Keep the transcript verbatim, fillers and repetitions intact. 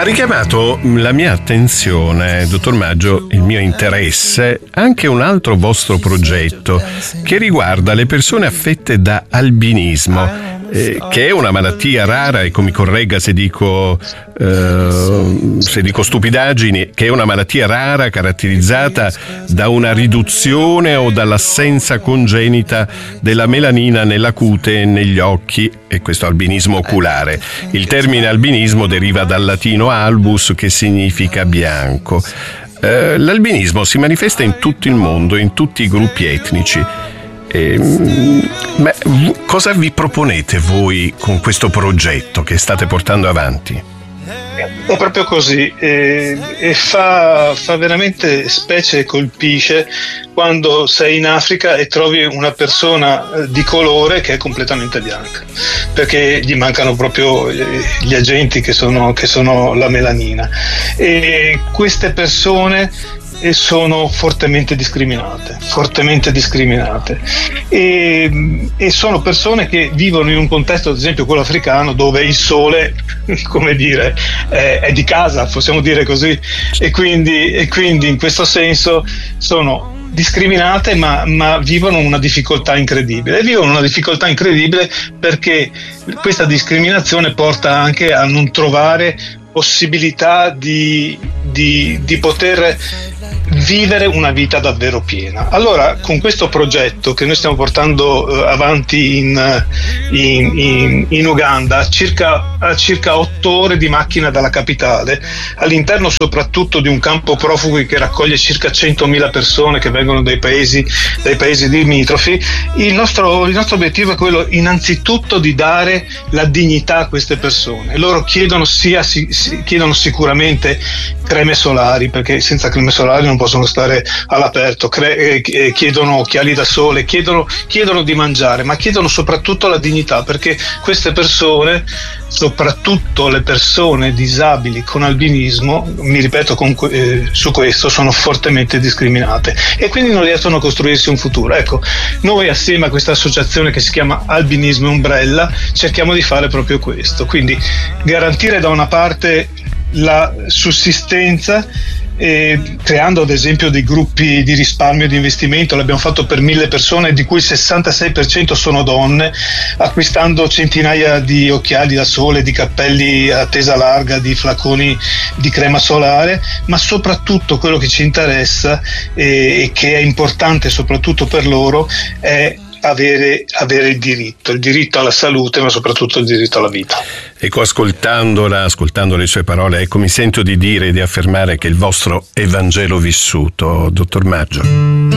richiamato la mia attenzione, dottor Maggio, il mio interesse, anche un altro vostro progetto che riguarda le persone affette da albinismo, eh, che è una malattia rara, ecco, mi corregga se dico, eh, se dico stupidaggini, che è una malattia rara caratterizzata da una riduzione o dall'assenza congenita della melanina nella cute e negli occhi, e questo albinismo oculare. Il termine albinismo deriva dal latino albus, che significa bianco. Eh, l'albinismo si manifesta in tutto il mondo, in tutti i gruppi etnici. Eh, ma cosa vi proponete voi con questo progetto che state portando avanti? È proprio così, e, e fa, fa veramente specie e colpisce quando sei in Africa e trovi una persona di colore che è completamente bianca, perché gli mancano proprio gli agenti che sono, che sono la melanina, e queste persone sono fortemente discriminate, fortemente discriminate e, e sono persone che vivono in un contesto, ad esempio quello africano, dove il sole, come dire, è, è di casa, possiamo dire così, e quindi, e quindi in questo senso sono discriminate, ma, ma vivono una difficoltà incredibile. E vivono una difficoltà incredibile perché questa discriminazione porta anche a non trovare possibilità di, di, di poter vivere una vita davvero piena. Allora, con questo progetto che noi stiamo portando uh, avanti in, in, in, in Uganda, circa, a circa otto ore di macchina dalla capitale, all'interno soprattutto di un campo profughi che raccoglie circa centomila persone che vengono dai paesi, dai paesi limitrofi, il nostro, il nostro obiettivo è quello innanzitutto di dare la dignità a queste persone. Loro chiedono, sia, si, si, chiedono sicuramente creme solari, perché senza creme solari non possono stare all'aperto, Cre- eh, chiedono occhiali da sole, chiedono, chiedono di mangiare, ma chiedono soprattutto la dignità, perché queste persone, soprattutto le persone disabili con albinismo, mi ripeto con, eh, su questo, sono fortemente discriminate e quindi non riescono a costruirsi un futuro. Ecco, noi assieme a questa associazione che si chiama Albinismo Umbrella cerchiamo di fare proprio questo, quindi garantire da una parte la sussistenza, eh, creando ad esempio dei gruppi di risparmio e di investimento. L'abbiamo fatto per mille persone, di cui il sessantasei per cento sono donne, acquistando centinaia di occhiali da sole, di cappelli a tesa larga, di flaconi di crema solare, ma soprattutto quello che ci interessa e eh, che è importante soprattutto per loro è Avere, avere il diritto, il diritto alla salute, ma soprattutto il diritto alla vita. Ecco, ascoltandola, ascoltando le sue parole, ecco, mi sento di dire e di affermare che il vostro è Vangelo vissuto, dottor Maggio.